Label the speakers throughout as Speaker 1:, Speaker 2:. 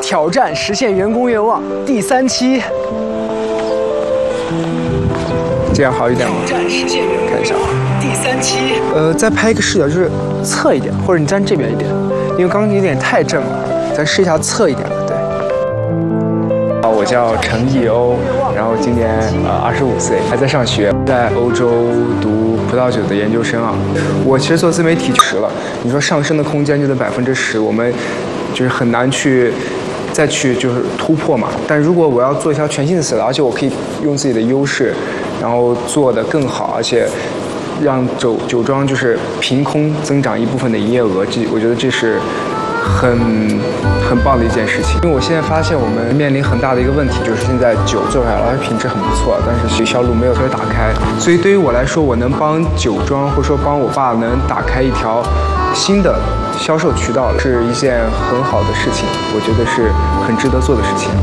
Speaker 1: 挑战实现员工愿望第3期，这样好一点吗？挑战实现员工愿望第3期。再拍一个视角，就是侧一点，或者你站这边一点，因为刚刚有点太正了，咱试一下侧一点的，对。我叫陈义欧，然后今年25岁，还在上学，在欧洲读葡萄酒的研究生啊。我其实做自媒体10了，你说上升的空间就在10%，我们就是很难再去就是突破嘛。但如果我要做一条全新的赛道，而且我可以用自己的优势，然后做得更好，而且让酒庄就是凭空增长一部分的营业额，我觉得这是很棒的一件事情。因为我现在发现我们面临很大的一个问题，就是现在酒做出来了，品质很不错，但是学销路没有特别打开。所以对于我来说，我能帮酒庄或者说帮我爸能打开一条新的销售渠道，是一件很好的事情，我觉得是很值得做的事情。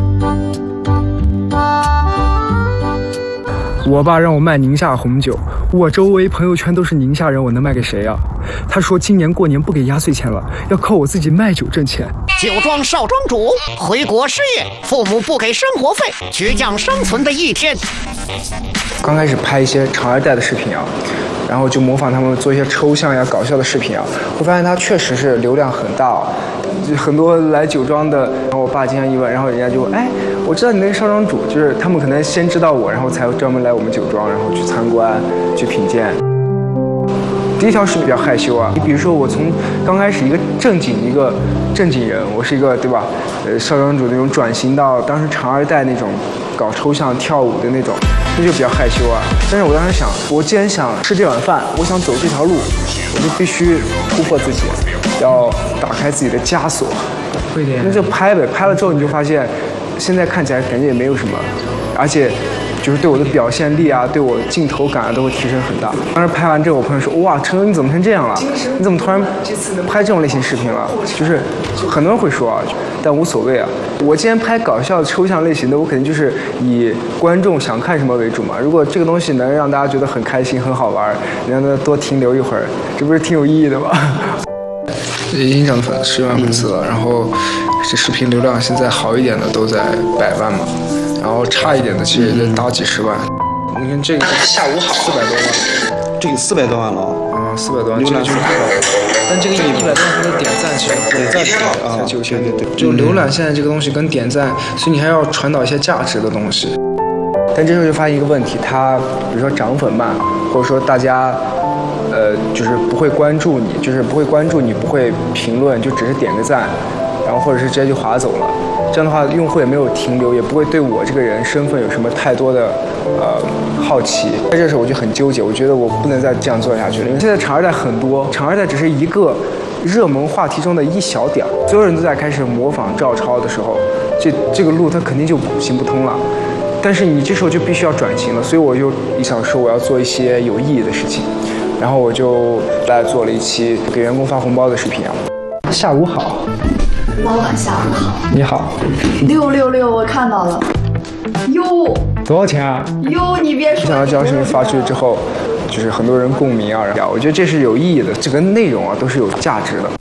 Speaker 1: 我爸让我卖宁夏红酒，我周围朋友圈都是宁夏人，我能卖给谁啊？他说今年过年不给压岁钱了，要靠我自己卖酒挣钱。
Speaker 2: 酒庄少庄主回国失业，父母不给生活费，倔强生存的一天。
Speaker 1: 刚开始拍一些长二代的视频啊，然后就模仿他们做一些抽象呀、搞笑的视频啊，我发现它确实是流量很大啊。很多来酒庄的，然后我爸经常一问，然后人家就我知道你那个少庄主，就是他们可能先知道我，然后才专门来我们酒庄，然后去参观、去品鉴。第一条是比较害羞啊，你比如说我从刚开始一个正经人，我是一个对吧，少庄主那种转型到当时长二代那种搞抽象跳舞的那种，那就比较害羞啊。但是我当时想，我既然想吃这碗饭，我想走这条路，我就必须突破自己，要打开自己的枷锁。那就拍呗，拍了之后你就发现，现在看起来感觉也没有什么，而且就是对我的表现力啊，对我镜头感啊都会提升很大。当时拍完之后，我朋友说：“哇，陈友你怎么成这样了？你怎么突然拍这种类型视频了？”就是很多人会说啊，但无所谓啊。我既然拍搞笑抽象类型的，我肯定就是以观众想看什么为主嘛。如果这个东西能让大家觉得很开心、很好玩，你让他多停留一会儿，这不是挺有意义的吗？已经涨10万粉丝了，然后这视频流量现在好一点的都在100万嘛。然后差一点的其实也大几十万。你看这个
Speaker 3: 下午好
Speaker 1: 400多万，
Speaker 3: 这个400多万了
Speaker 1: 啊，400多万，这个就是但这个100多万它的点赞其实点赞才9000多，就浏览现在这个东西跟点赞，所以你还要传导一些价值的东西。但这时候就发现一个问题，它比如说涨粉慢，或者说大家就是不会关注你，不会评论，就只是点个赞，然后或者是直接就划走了。这样的话，用户也没有停留，也不会对我这个人身份有什么太多的好奇。在这时候我就很纠结，我觉得我不能再这样做下去了，因为现在长二代很多，长二代只是一个热门话题中的一小点，所有人都在开始模仿照抄的时候，这个路它肯定就行不通了。但是你这时候就必须要转型了，所以我就想说我要做一些有意义的事情，然后我就来做了一期给员工发红包的视频啊。下午好。
Speaker 4: 老板下午好。
Speaker 1: 你好。
Speaker 4: 666，我看到了。哟。
Speaker 1: 多少钱啊？
Speaker 4: 哟，你别说。
Speaker 1: 想到这条视频发出去之后，就是很多人共鸣啊，我觉得这是有意义的，这个内容啊都是有价值的。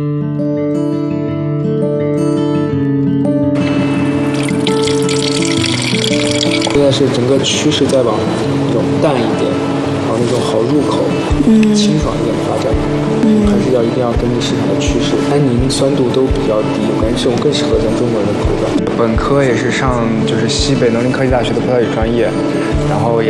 Speaker 1: 现在是整个趋势在往那种淡一点，往那种好入口、清爽一点的发展。还是一定要跟着市场的趋势。单宁酸度都比较低，我感觉这种更适合咱中国人的口感。本科也是上就是西北农林科技大学的葡萄酒专业，然后也